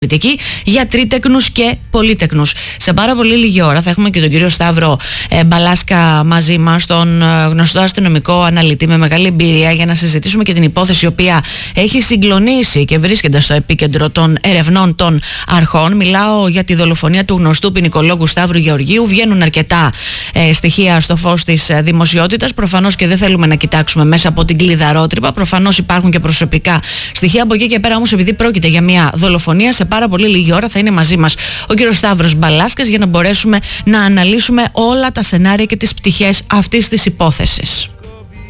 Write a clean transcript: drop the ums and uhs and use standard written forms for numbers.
για τρίτεκνους και πολύτεκνους. Σε πάρα πολύ λίγη ώρα θα έχουμε και τον κύριο Σταύρο Μπαλάσκα μαζί μας, τον γνωστό αστυνομικό αναλυτή με μεγάλη εμπειρία, για να συζητήσουμε και την υπόθεση η οποία έχει συγκλονίσει και βρίσκεται στο επίκεντρο των ερευνών των αρχών. Μιλάω για τη δολοφονία του γνωστού ποινικολόγου Σταύρου Γεωργίου. Βγαίνουν αρκετά στοιχεία στο φως της δημοσιότητας. Προφανώς και δεν θέλουμε να κοιτάξουμε μέσα από την κλειδαρότρυπα. Προφανώς υπάρχουν και προσωπικά στοιχεία. Από εκεί και πέρα όμως, επειδή πρόκειται για μια δολοφονία, σε πάρα πολύ λίγη ώρα θα είναι μαζί μας ο κύριος Σταύρος Μπαλάσκας για να μπορέσουμε να αναλύσουμε όλα τα σενάρια και τις πτυχές αυτής της υπόθεσης.